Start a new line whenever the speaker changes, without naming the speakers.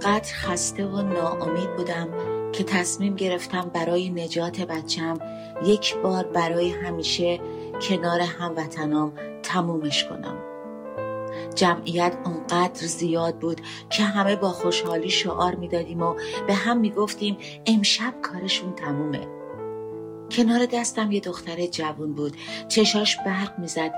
اونقدر خسته و ناامید بودم که تصمیم گرفتم برای نجات بچم یک بار برای همیشه کنار هموطنام تمومش کنم. جمعیت اونقدر زیاد بود که همه با خوشحالی شعار میدادیم و به هم میگفتیم امشب کارشون تمومه. کنار دستم یه دختر جوان بود، چشاش برق میزد